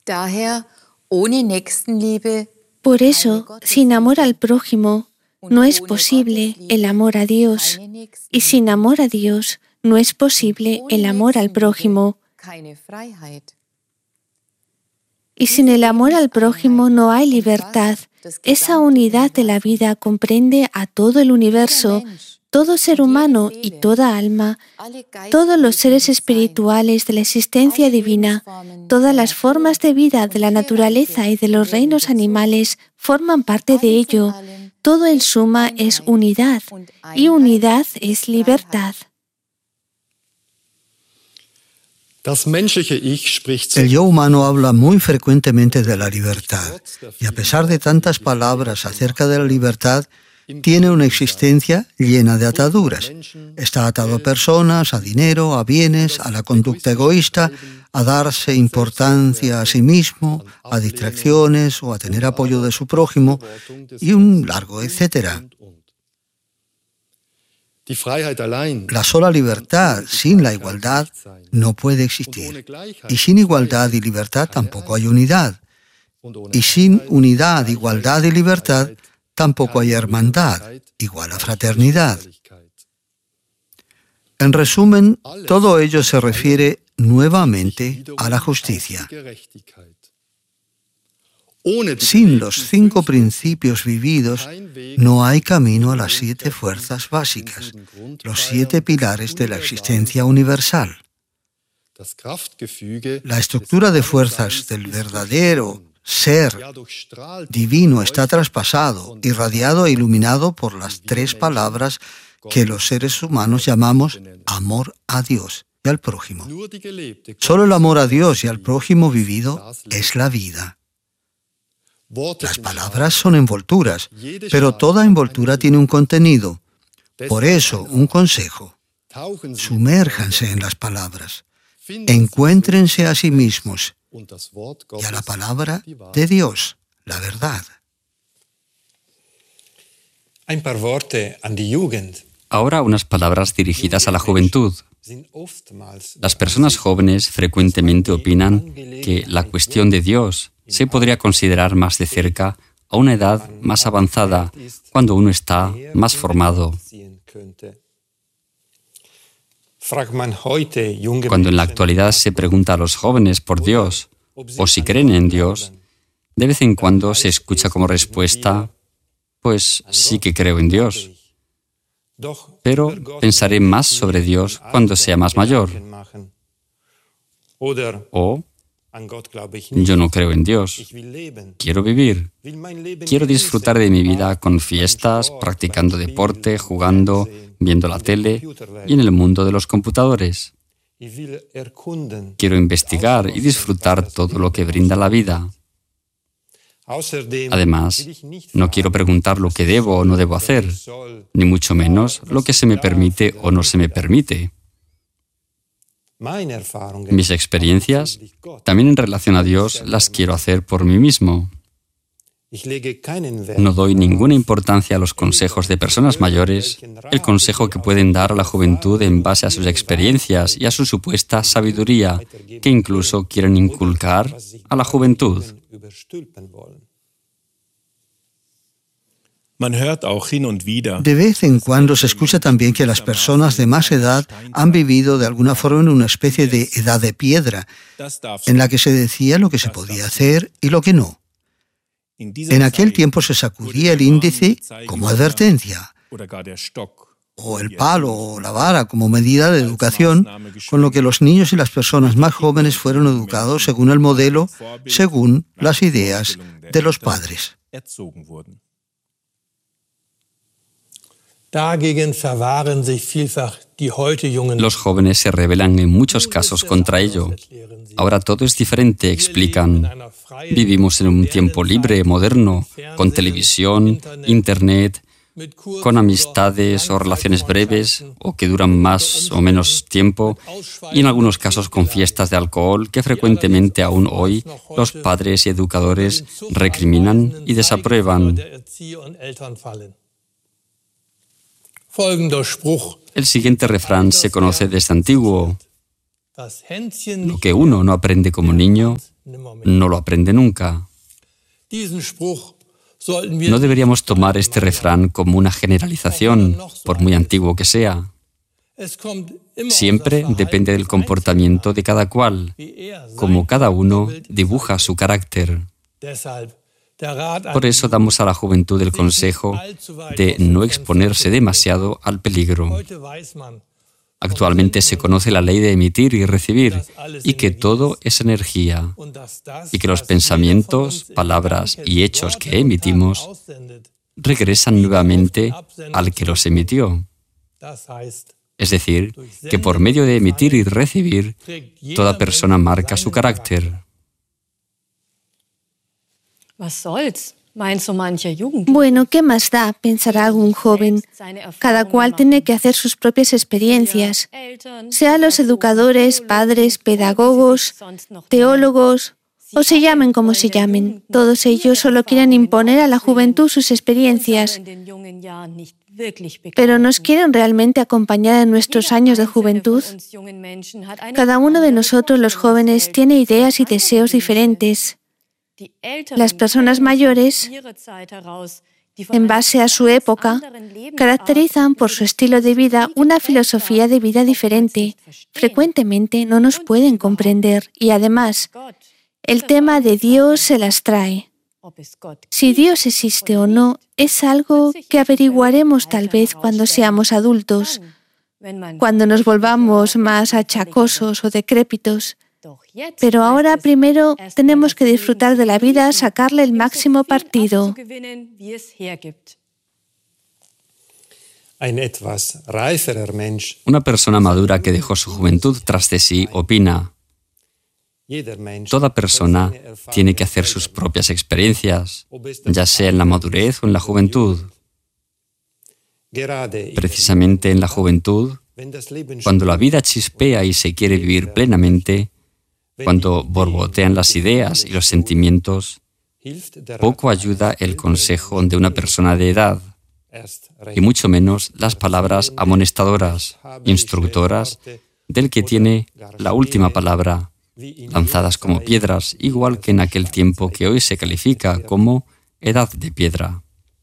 Por eso, sin amor al prójimo, no es posible el amor a Dios, y sin amor a Dios no es posible el amor al prójimo. Y sin el amor al prójimo no hay libertad. Esa unidad de la vida comprende a todo el universo, todo ser humano y toda alma, todos los seres espirituales de la existencia divina, todas las formas de vida de la naturaleza y de los reinos animales forman parte de ello. Todo en suma es unidad, y unidad es libertad. El yo humano habla muy frecuentemente de la libertad, y a pesar de tantas palabras acerca de la libertad, tiene una existencia llena de ataduras. Está atado a personas, a dinero, a bienes, a la conducta egoísta, a darse importancia a sí mismo, a distracciones o a tener apoyo de su prójimo, y un largo etcétera. La sola libertad sin la igualdad no puede existir. Y sin igualdad y libertad tampoco hay unidad. Y sin unidad, igualdad y libertad tampoco hay hermandad, igual a fraternidad. En resumen, todo ello se refiere nuevamente a la justicia. Sin los 5 principios vividos, no hay camino a las 7 fuerzas básicas, los 7 pilares de la existencia universal. La estructura de fuerzas del verdadero ser divino está traspasado, irradiado e iluminado por las 3 palabras que los seres humanos llamamos amor a Dios y al prójimo. Solo el amor a Dios y al prójimo vivido es la vida. Las palabras son envolturas, pero toda envoltura tiene un contenido. Por eso, un consejo: sumérjanse en las palabras, encuéntrense a sí mismos y a la palabra de Dios, la verdad. Ahora unas palabras dirigidas a la juventud. Las personas jóvenes frecuentemente opinan que la cuestión de Dios se podría considerar más de cerca a una edad más avanzada, cuando uno está más formado. Cuando en la actualidad se pregunta a los jóvenes por Dios, o si creen en Dios, de vez en cuando se escucha como respuesta: pues sí que creo en Dios, pero pensaré más sobre Dios cuando sea más mayor. O yo no creo en Dios. Quiero vivir. Quiero disfrutar de mi vida con fiestas, practicando deporte, jugando, viendo la tele y en el mundo de los computadores. Quiero investigar y disfrutar todo lo que brinda la vida. Además, no quiero preguntar lo que debo o no debo hacer, ni mucho menos lo que se me permite o no se me permite. Mis experiencias, también en relación a Dios, las quiero hacer por mí mismo. No doy ninguna importancia a los consejos de personas mayores, el consejo que pueden dar a la juventud en base a sus experiencias y a su supuesta sabiduría, que incluso quieren inculcar a la juventud. De vez en cuando se escucha también que las personas de más edad han vivido de alguna forma en una especie de edad de piedra, en la que se decía lo que se podía hacer y lo que no. En aquel tiempo se sacudía el índice como advertencia, o el palo o la vara como medida de educación, con lo que los niños y las personas más jóvenes fueron educados según el modelo, según las ideas de los padres. Los jóvenes se rebelan en muchos casos contra ello. Ahora todo es diferente, explican. Vivimos en un tiempo libre, moderno, con televisión, internet, con amistades o relaciones breves o que duran más o menos tiempo, y en algunos casos con fiestas de alcohol que frecuentemente aún hoy los padres y educadores recriminan y desaprueban. El siguiente refrán se conoce desde antiguo: lo que uno no aprende como niño, no lo aprende nunca. No deberíamos tomar este refrán como una generalización, por muy antiguo que sea. Siempre depende del comportamiento de cada cual, como cada uno dibuja su carácter. Por eso damos a la juventud el consejo de no exponerse demasiado al peligro. Actualmente se conoce la ley de emitir y recibir, y que todo es energía, y que los pensamientos, palabras y hechos que emitimos regresan nuevamente al que los emitió. Es decir, que por medio de emitir y recibir, toda persona marca su carácter. Bueno, ¿qué más da?, pensará algún joven. Cada cual tiene que hacer sus propias experiencias, sean los educadores, padres, pedagogos, teólogos, o se llamen como se llamen. Todos ellos solo quieren imponer a la juventud sus experiencias, pero ¿nos quieren realmente acompañar en nuestros años de juventud? Cada uno de nosotros, los jóvenes, tiene ideas y deseos diferentes. Las personas mayores, en base a su época, caracterizan por su estilo de vida una filosofía de vida diferente. Frecuentemente no nos pueden comprender y además, el tema de Dios se las trae. Si Dios existe o no es algo que averiguaremos tal vez cuando seamos adultos, cuando nos volvamos más achacosos o decrépitos. Pero ahora primero tenemos que disfrutar de la vida, sacarle el máximo partido. Una persona madura que dejó su juventud tras de sí opina: toda persona tiene que hacer sus propias experiencias, ya sea en la madurez o en la juventud. Precisamente en la juventud, cuando la vida chispea y se quiere vivir plenamente, cuando borbotean las ideas y los sentimientos, poco ayuda el consejo de una persona de edad, y mucho menos las palabras amonestadoras, instructoras, del que tiene la última palabra, lanzadas como piedras, igual que en aquel tiempo que hoy se califica como edad de piedra.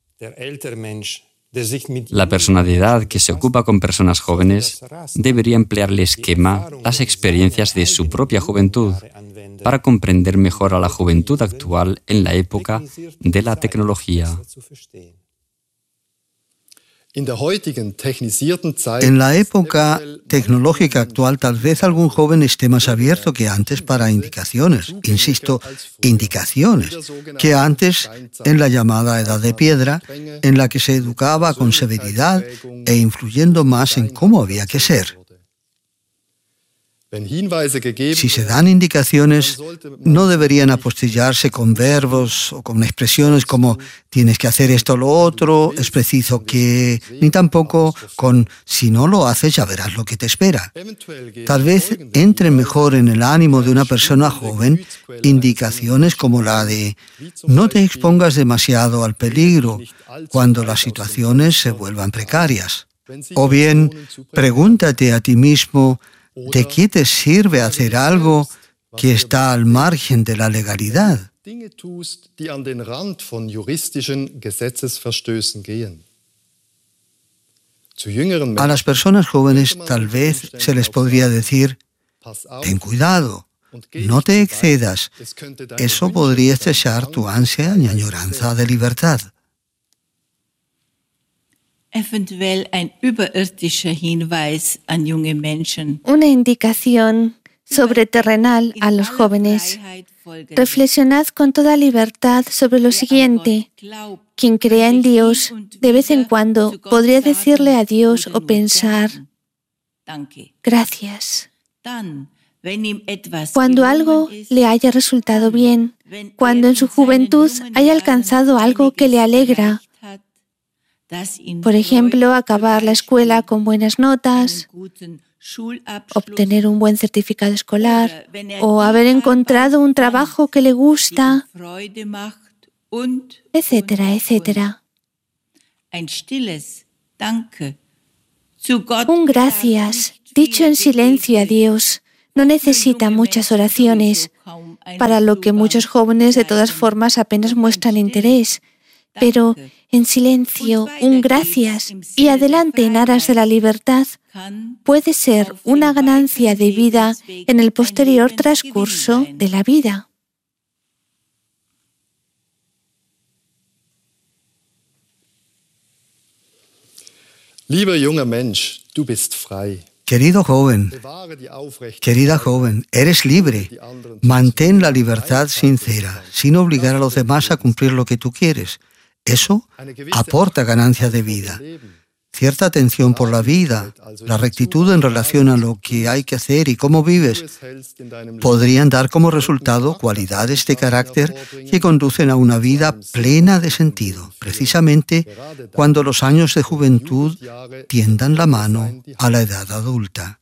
La persona de edad que se ocupa con personas jóvenes debería emplear el esquema, las experiencias de su propia juventud, para comprender mejor a la juventud actual en la época de la tecnología. En la época tecnológica actual, tal vez algún joven esté más abierto que antes para indicaciones, insisto, indicaciones, que antes en la llamada Edad de Piedra, en la que se educaba con severidad e influyendo más en cómo había que ser. Si se dan indicaciones, no deberían apostillarse con verbos o con expresiones como tienes que hacer esto o lo otro, es preciso que, ni tampoco con si no lo haces ya verás lo que te espera. Tal vez entre mejor en el ánimo de una persona joven indicaciones como la de no te expongas demasiado al peligro cuando las situaciones se vuelvan precarias. O bien, pregúntate a ti mismo, ¿de qué te sirve hacer algo que está al margen de la legalidad? A las personas jóvenes tal vez se les podría decir, ten cuidado, no te excedas, eso podría cesar tu ansia y añoranza de libertad. Una indicación sobreterrenal a los jóvenes. Reflexionad con toda libertad sobre lo siguiente. Quien crea en Dios, de vez en cuando podría decirle a Dios o pensar, gracias. Cuando algo le haya resultado bien, cuando en su juventud haya alcanzado algo que le alegra, por ejemplo, acabar la escuela con buenas notas, obtener un buen certificado escolar o haber encontrado un trabajo que le gusta, etcétera, etcétera. Un gracias, dicho en silencio a Dios, no necesita muchas oraciones. para lo que muchos jóvenes de todas formas apenas muestran interés. Pero en silencio, un gracias y adelante en aras de la libertad puede ser una ganancia de vida en el posterior transcurso de la vida. Lieber junger Mensch, du bist frei. Querido joven, querida joven, eres libre. Mantén la libertad sincera, sin obligar a los demás a cumplir lo que tú quieres. Eso aporta ganancia de vida. Cierta atención por la vida, la rectitud en relación a lo que hay que hacer y cómo vives, podrían dar como resultado cualidades de carácter que conducen a una vida plena de sentido, precisamente cuando los años de juventud tiendan la mano a la edad adulta.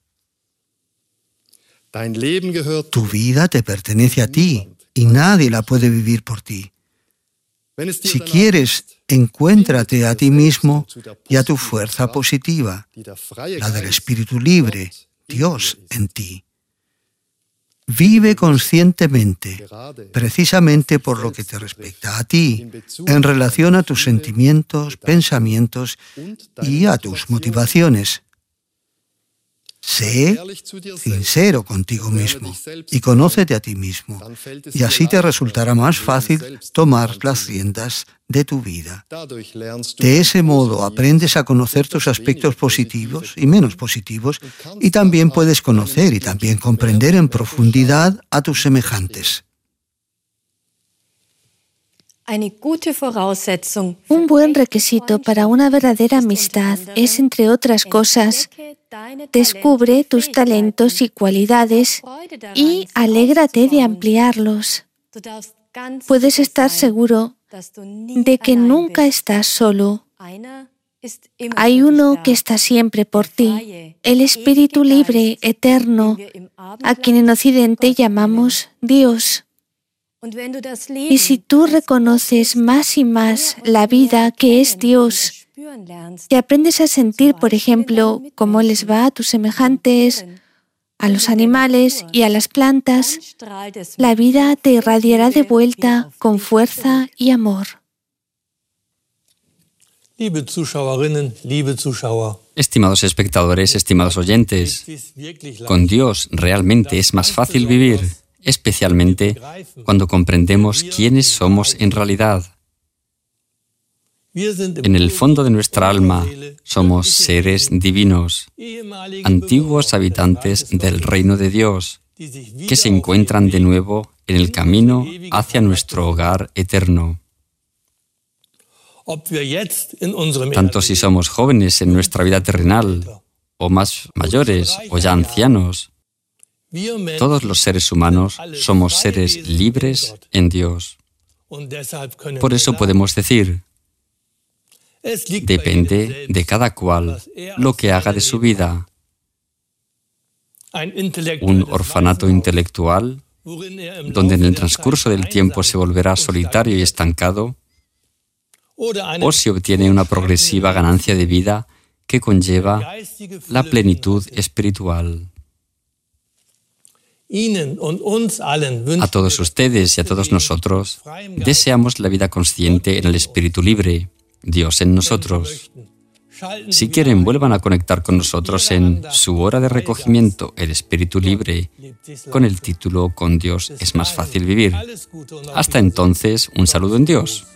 Tu vida te pertenece a ti y nadie la puede vivir por ti. Si quieres, encuéntrate a ti mismo y a tu fuerza positiva, la del espíritu libre, Dios en ti. Vive conscientemente, precisamente por lo que te respecta a ti, en relación a tus sentimientos, pensamientos y a tus motivaciones. Sé sincero contigo mismo y conócete a ti mismo, y así te resultará más fácil tomar las riendas de tu vida. De ese modo aprendes a conocer tus aspectos positivos y menos positivos, y también puedes conocer y también comprender en profundidad a tus semejantes. Un buen requisito para una verdadera amistad es, entre otras cosas, descubre tus talentos y cualidades y alégrate de ampliarlos. Puedes estar seguro de que nunca estás solo. Hay uno que está siempre por ti, el Espíritu libre, eterno, a quien en Occidente llamamos Dios. Y si tú reconoces más y más la vida que es Dios, y aprendes a sentir, por ejemplo, cómo les va a tus semejantes, a los animales y a las plantas, la vida te irradiará de vuelta con fuerza y amor. Estimados espectadores, estimados oyentes, con Dios realmente es más fácil vivir, especialmente cuando comprendemos quiénes somos en realidad. En el fondo de nuestra alma somos seres divinos, antiguos habitantes del reino de Dios, que se encuentran de nuevo en el camino hacia nuestro hogar eterno. Tanto si somos jóvenes en nuestra vida terrenal, o más mayores, o ya ancianos, todos los seres humanos somos seres libres en Dios. Por eso podemos decir, depende de cada cual lo que haga de su vida. Un orfanato intelectual, donde en el transcurso del tiempo se volverá solitario y estancado, o se obtiene una progresiva ganancia de vida que conlleva la plenitud espiritual. A todos ustedes y a todos nosotros deseamos la vida consciente en el espíritu libre, Dios en nosotros. Si quieren, vuelvan a conectar con nosotros en su hora de recogimiento, el espíritu libre, con el título "Con Dios es más fácil vivir". Hasta entonces, un saludo en Dios.